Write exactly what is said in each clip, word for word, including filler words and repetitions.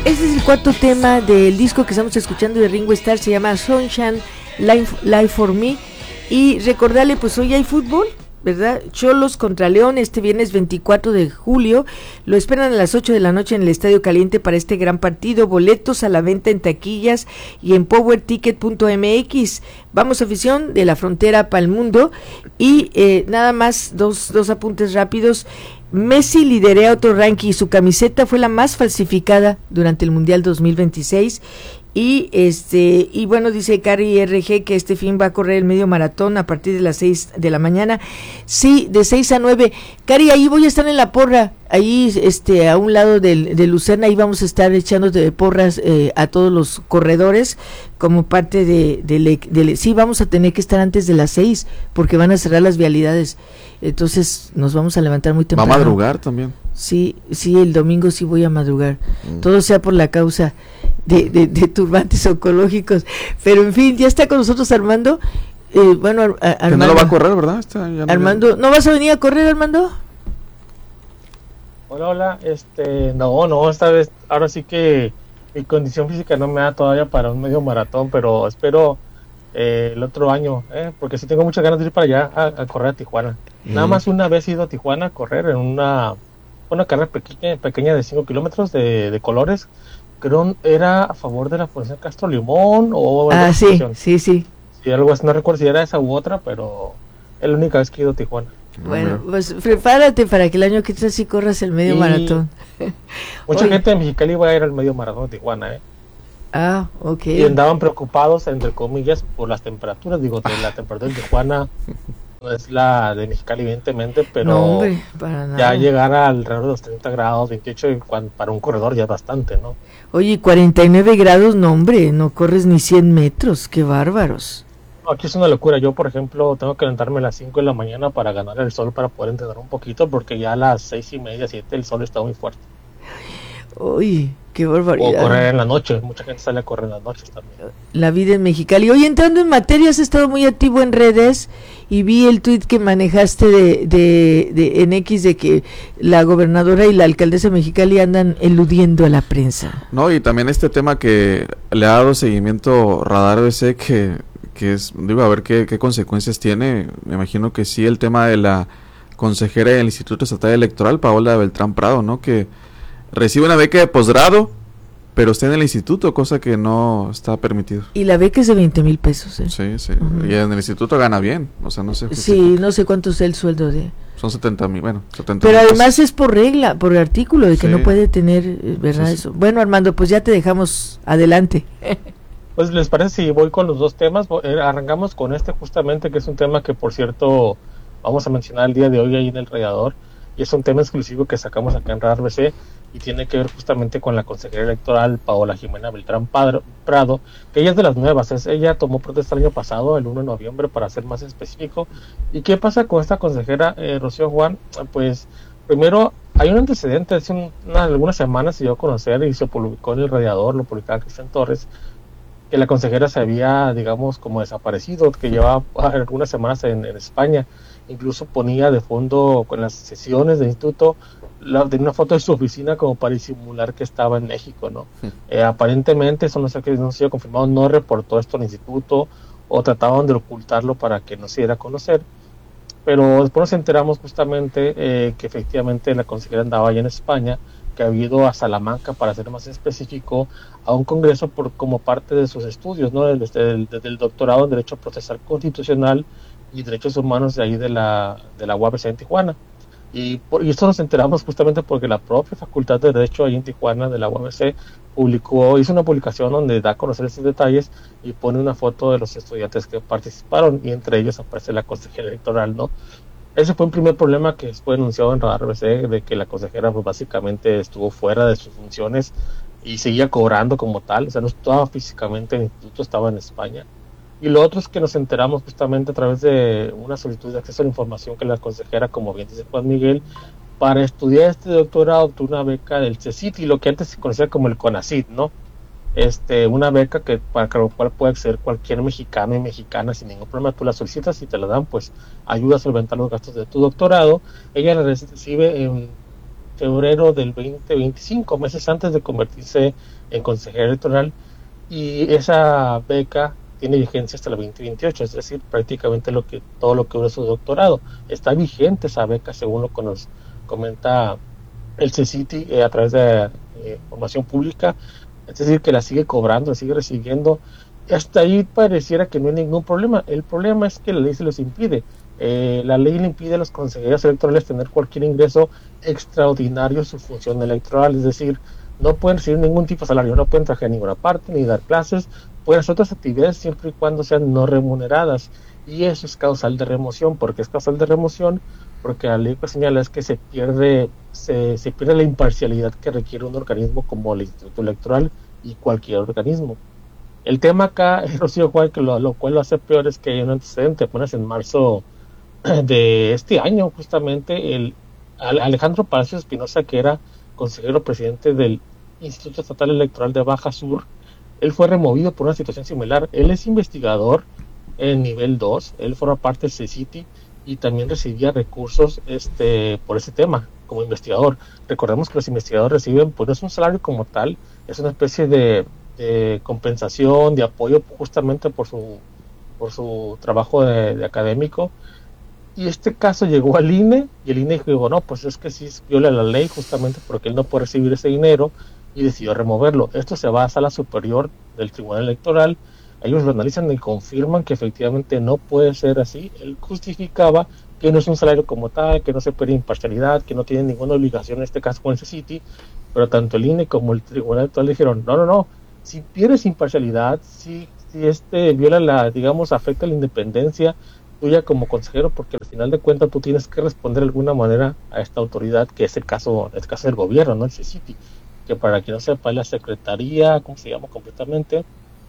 Este es el cuarto tema del disco que estamos escuchando de Ringo Starr, se llama Sunshine Life, Life for Me. Y recordarle, pues hoy hay fútbol, ¿verdad? Cholos contra León este viernes veinticuatro de julio. Lo esperan a las ocho de la noche en el Estadio Caliente para este gran partido. Boletos a la venta en taquillas y en power ticket punto m x. Vamos, afición de la frontera para el mundo. Y eh, nada más, dos, dos apuntes rápidos. Messi lidera otro ranking y su camiseta fue la más falsificada durante el Mundial dos mil veintiséis. Y este y bueno, dice Cari R G que este fin va a correr el medio maratón a partir de las seis de la mañana. Sí, de seis a nueve. Cari, ahí voy a estar en la porra, ahí este a un lado del, de Lucerna, ahí vamos a estar echando de porras eh, a todos los corredores como parte de, de, de, de sí, vamos a tener que estar antes de las seis porque van a cerrar las vialidades. Entonces nos vamos a levantar muy temprano. ¿Va a madrugar también? Sí, sí, el domingo sí voy a madrugar. Mm. Todo sea por la causa de, de, de turbantes oncológicos. Pero en fin, ya está con nosotros Armando. Eh, bueno, Ar Ar Armando. Que no lo va a correr, ¿verdad? Está, ya no Armando, viene. ¿no vas a venir a correr, Armando? Hola, hola. Este, no, no, esta vez, ahora sí que mi condición física no me da todavía para un medio maratón, pero espero eh, el otro año, eh, porque sí tengo muchas ganas de ir para allá a, a correr a Tijuana. Mm. Nada más una vez he ido a Tijuana a correr en una, una carrera pequeña, pequeña de cinco kilómetros de, de colores. Creo era a favor de la Fundación Castro Limón o... Ah, sí, fundación. sí, sí. Sí, algo así, no recuerdo si era esa u otra, pero es la única vez que he ido a Tijuana. Bueno, pues prepárate para que el año que entra sí corras el medio y maratón. Mucha Oye. gente de Mexicali iba a ir al medio maratón de Tijuana, ¿eh? Ah, ok. Y andaban preocupados, entre comillas, por las temperaturas. Digo, de la temperatura de Tijuana no es la de Mexicali, evidentemente, pero no, hombre, para nada. Ya llegar alrededor de los treinta grados, veintiocho, para un corredor ya es bastante, ¿no? Oye, cuarenta y nueve grados, no, hombre, no corres ni cien metros, qué bárbaros. No, aquí es una locura. Yo, por ejemplo, tengo que levantarme a las cinco de la mañana para ganar el sol, para poder entrenar un poquito, porque ya a las seis y media, siete, el sol está muy fuerte. Uy, qué barbaridad. O correr en la noche, mucha gente sale a correr en las noches también. La vida en Mexicali. Hoy entrando en materia, has estado muy activo en redes y vi el tuit que manejaste de, de, de en X de que la gobernadora y la alcaldesa de Mexicali andan eludiendo a la prensa. No, y también este tema que le ha dado seguimiento Radar B C, que, que es, digo, a ver qué, qué consecuencias tiene. Me imagino que sí, el tema de la consejera del Instituto Estatal Electoral, Paola Beltrán Prado, ¿no? Que recibe una beca de posgrado, pero está en el instituto, cosa que no está permitido. Y la beca es de veinte mil pesos, ¿eh? Sí, sí. Uh-huh. Y en el instituto gana bien, o sea, no sé. Sí, no sé cuánto es el sueldo de... Son setenta mil, bueno, setenta Pero mil además pesos. Es por regla, por artículo, de que sí. No puede tener, ¿verdad? Sí, sí. Eso. Bueno, Armando, pues ya te dejamos adelante. Pues, ¿les parece si voy con los dos temas? Arrancamos con este justamente, que es un tema que, por cierto, vamos a mencionar el día de hoy ahí en el Radiador, y es un tema exclusivo que sacamos acá en Radar B C, y tiene que ver justamente con la consejera electoral Paola Jimena Beltrán Prado, que ella es de las nuevas. Es, ella tomó protesta el año pasado, el uno de noviembre, para ser más específico. ¿Y qué pasa con esta consejera, eh, Rocío Juan? Pues primero hay un antecedente. Hace un, una, algunas semanas se dio a conocer y se publicó en el Radiador, lo publicaba Cristian Torres, que la consejera se había, digamos, como desaparecido, que llevaba algunas semanas en, en España. Incluso ponía de fondo con las sesiones del instituto la, de una foto de su oficina como para disimular que estaba en México, ¿no? Sí. Eh, aparentemente, eso no sé que no se ha sido confirmado, no reportó esto al instituto o trataban de ocultarlo para que no se diera a conocer, pero después nos enteramos justamente eh, que efectivamente la consejera andaba allá en España, que había ido a Salamanca, para ser más específico, a un congreso por como parte de sus estudios, ¿no? Desde el, desde el doctorado en Derecho Procesal Constitucional y Derechos Humanos de ahí de la, de la U A B C en Tijuana. Y, por, y esto nos enteramos justamente porque la propia Facultad de Derecho ahí en Tijuana de la U A B C publicó, hizo una publicación donde da a conocer estos detalles y pone una foto de los estudiantes que participaron, y entre ellos aparece la consejera electoral, ¿no? Ese fue un primer problema que fue denunciado en Radar B C, de que la consejera pues básicamente estuvo fuera de sus funciones y seguía cobrando como tal, o sea, no estaba físicamente en el instituto, estaba en España. Y lo otro es que nos enteramos justamente a través de una solicitud de acceso a la información que la consejera, como bien dice Juan Miguel, para estudiar este doctorado obtuvo una beca del CECIT, y lo que antes se conocía como el CONACYT, ¿no? Este, una beca que para la cual puede acceder cualquier mexicano y mexicana sin ningún problema. Tú la solicitas y te la dan, pues ayuda a solventar los gastos de tu doctorado. Ella la recibe en febrero del veinte veinticinco, meses antes de convertirse en consejera electoral, y esa beca tiene vigencia hasta el veinte veintiocho, es decir, prácticamente lo que todo lo que dura su doctorado. Está vigente esa beca, según lo que nos comenta el CECITI eh, a través de eh, información pública, es decir, que la sigue cobrando, la sigue recibiendo. Hasta ahí pareciera que no hay ningún problema. El problema es que la ley se los impide. Eh, la ley le impide a los consejeros electorales tener cualquier ingreso extraordinario en su función electoral, es decir, no pueden recibir ningún tipo de salario, no pueden trabajar en ninguna parte, ni dar clases, pueden hacer otras actividades siempre y cuando sean no remuneradas, y eso es causal de remoción. ¿Por qué es causal de remoción? Porque la ley que señala es que se pierde, se, se pierde la imparcialidad que requiere un organismo como el Instituto Electoral y cualquier organismo. El tema acá, Rocío Juan, que lo, lo cual lo hace peor, es que hay un antecedente. Apenas en marzo de este año, justamente, el Alejandro Palacios Espinosa, que era consejero presidente del Instituto Estatal Electoral de Baja Sur, él fue removido por una situación similar. Él es investigador en nivel dos, él forma parte del CECITI y también recibía recursos este por ese tema como investigador. Recordemos que los investigadores reciben, pues no es un salario como tal, es una especie de, de compensación, de apoyo justamente por su por su trabajo de, de académico. Y este caso llegó al I N E y el I N E dijo, no, pues es que sí viola la ley justamente porque él no puede recibir ese dinero, y decidió removerlo. Esto se va a Sala Superior del Tribunal Electoral. Ellos lo analizan y confirman que efectivamente no puede ser así. Él justificaba que no es un salario como tal, que no se pierde imparcialidad, que no tiene ninguna obligación en este caso con el CECITI, pero tanto el I N E como el Tribunal Electoral dijeron, no, no, no, si pierdes imparcialidad, si, si este viola la, digamos, afecta la independencia tuya como consejero, porque al final de cuentas tú tienes que responder de alguna manera a esta autoridad, que es el caso, en este caso del gobierno, no el CECITI, que para quien no sepa es la Secretaría, ¿cómo se llama completamente?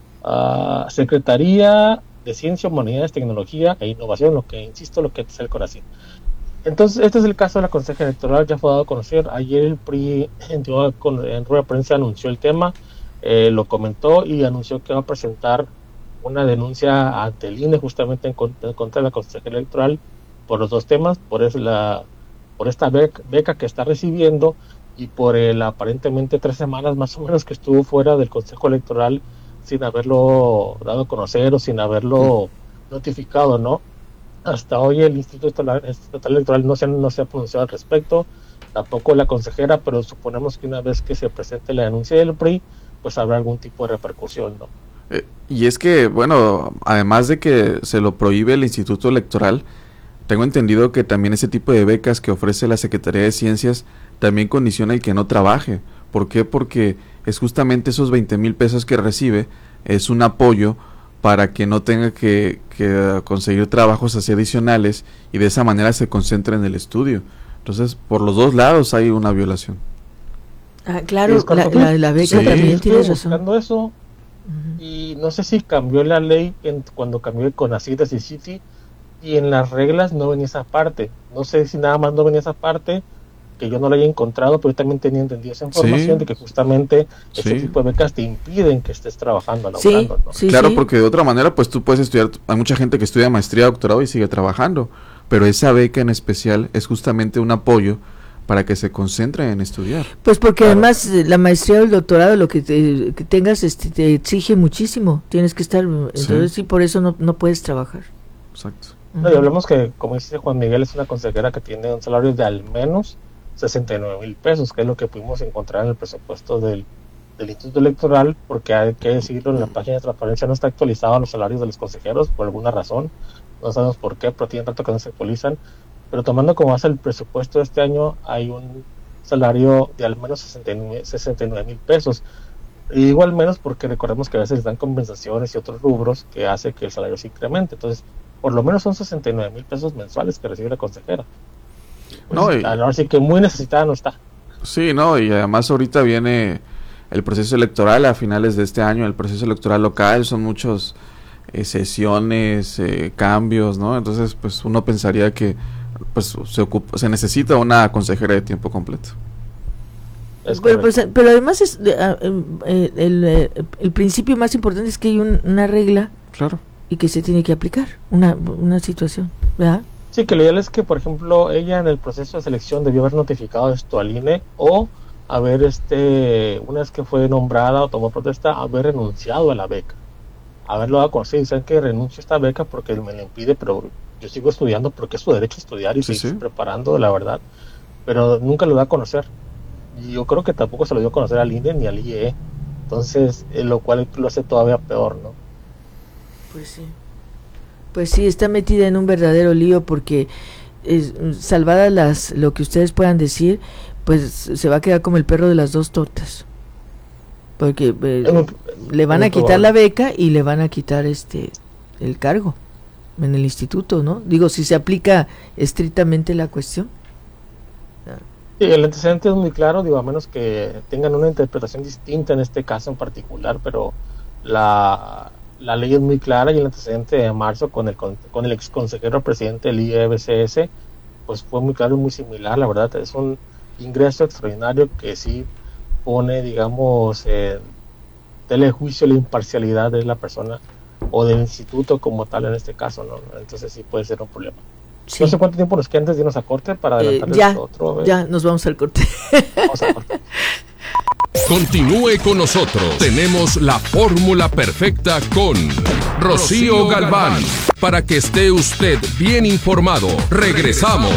Uh, Secretaría de Ciencia, Humanidades, Tecnología e Innovación, lo que, insisto, lo que es el CONACYT. Entonces, este es el caso de la consejera electoral, ya fue dado a conocer. Ayer el P R I en, en rueda de prensa anunció el tema, eh, lo comentó y anunció que va a presentar una denuncia ante el I N E justamente en contra, en contra de la consejera electoral por los dos temas, por, es la, por esta beca, beca que está recibiendo y por el aparentemente tres semanas más o menos que estuvo fuera del Consejo Electoral sin haberlo dado a conocer o sin haberlo notificado, ¿no? Hasta hoy el Instituto Estatal Electoral no se, no se ha pronunciado al respecto, tampoco la consejera, pero suponemos que una vez que se presente la denuncia del P R I, pues habrá algún tipo de repercusión, ¿no? Eh, y es que, bueno, además de que se lo prohíbe el Instituto Electoral, tengo entendido que también ese tipo de becas que ofrece la Secretaría de Ciencias también condiciona el que no trabaje. ¿Por qué? Porque es justamente esos veinte mil pesos que recibe, es un apoyo para que no tenga que, que conseguir trabajos así adicionales y de esa manera se concentre en el estudio. Entonces, por los dos lados hay una violación. Ah, claro, la, la, la beca sí. también tiene razón. Buscando eso, uh-huh. Y no sé si cambió la ley en, cuando cambió el CONACYT a CECITI, y en las reglas no venía esa parte. No sé si nada más no venía esa parte, que yo no la haya encontrado, pero yo también tenía entendido esa información, sí, de que justamente sí, ese tipo de becas te impiden que estés trabajando, laborando, sí, ¿no? Sí, claro, sí. Porque de otra manera, pues tú puedes estudiar, hay mucha gente que estudia maestría, doctorado y sigue trabajando, pero esa beca en especial es justamente un apoyo para que se concentren en estudiar. Pues porque Claro. además la maestría o el doctorado, lo que, te, que tengas este, te exige muchísimo, tienes que estar, entonces sí, sí por eso no, no puedes trabajar. Exacto. No, y hablemos que, como dice Juan Miguel, es una consejera que tiene un salario de al menos sesenta y nueve mil pesos, que es lo que pudimos encontrar en el presupuesto del, del Instituto Electoral, porque hay que decirlo, en la página de transparencia no está actualizado los salarios de los consejeros por alguna razón, no sabemos por qué, pero tienen rato que no se actualizan, pero tomando como base el presupuesto de este año, hay un salario de al menos sesenta y nueve mil pesos, y digo al menos porque recordemos que a veces les dan compensaciones y otros rubros que hace que el salario se incremente, entonces por lo menos son sesenta y nueve mil pesos mensuales que recibe la consejera. Pues, no, y, ahora sí que muy necesitada no está. Sí, no, y además ahorita viene el proceso electoral a finales de este año, el proceso electoral local, son muchos eh, sesiones, eh, cambios, ¿no? Entonces, pues uno pensaría que pues se ocupa, se necesita una consejera de tiempo completo. Pero, pues, pero además es uh, el, el, el principio más importante es que hay un, una regla, claro, y que se tiene que aplicar una una situación, ¿verdad? Sí, que lo ideal es que, por ejemplo, ella en el proceso de selección debió haber notificado esto al I N E o haber, este, una vez que fue nombrada o tomó protesta, haber renunciado a la beca. Haberlo dado a conocer y decir que renuncio a esta beca porque me la impide, pero yo sigo estudiando porque es su derecho a estudiar y Sí, seguirse sí. preparando, la verdad. Pero nunca lo da a conocer. Y yo creo que tampoco se lo dio a conocer al I N E ni al I E E. Entonces, eh, lo cual lo hace todavía peor, ¿no? Pues sí. Pues sí, está metida en un verdadero lío porque es, salvadas las lo que ustedes puedan decir, pues se va a quedar como el perro de las dos tortas. Porque eh, Es muy- le van muy a quitar probable. la beca y le van a quitar este el cargo en el instituto, ¿no? Digo, si se aplica estrictamente la cuestión. Sí, el antecedente es muy claro, digo, a menos que tengan una interpretación distinta en este caso en particular, pero la, la ley es muy clara y el antecedente de marzo con el con, con el ex consejero presidente del I E B C S, pues fue muy claro y muy similar, la verdad, es un ingreso extraordinario que sí pone, digamos, en tela de juicio la imparcialidad de la persona o del instituto como tal en este caso, ¿no? Entonces sí puede ser un problema. Sí. No sé cuánto tiempo nos queda antes de irnos a corte para Eh, adelantarles ya, otro. a ver. ya nos vamos al corte. Vamos a corte. Continúe con nosotros. Tenemos la fórmula perfecta con Rocío Galván. Para que esté usted bien informado. Regresamos.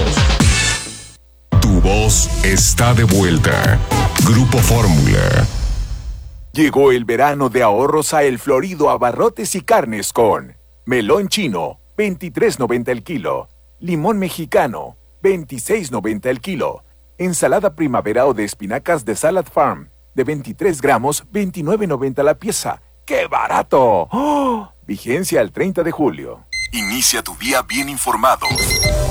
Tu voz está de vuelta. Grupo Fórmula. Llegó el verano de ahorros a El Florido Abarrotes y Carnes con melón chino, veintitrés noventa el kilo, limón mexicano, veintiséis noventa el kilo, ensalada primavera o de espinacas de Salad Farm, de veintitrés gramos, veintinueve noventa la pieza. ¡Qué barato! ¡Oh! Vigencia el treinta de julio. Inicia tu día bien informado.